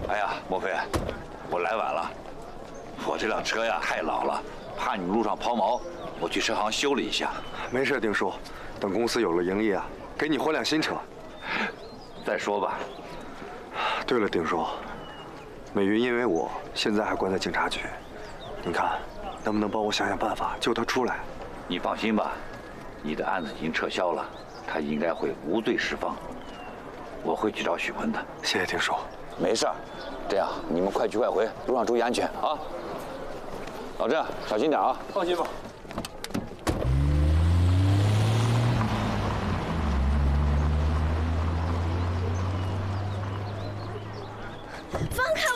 哎呀，莫非，我来晚了，我这辆车呀太老了，怕你们路上抛锚，我去车行修了一下。 没事，丁叔，等公司有了盈利啊，给你换辆新车。 再说吧。 对了，丁叔，美云因为我现在还关在警察局，你看能不能帮我想想办法救她出来？ 你放心吧，你的案子已经撤销了，她应该会无罪释放。我会去找许坤的。 谢谢丁叔。 没事儿，这样你们快去快回，路上注意安全啊。老郑，小心点啊。 放心吧。 放开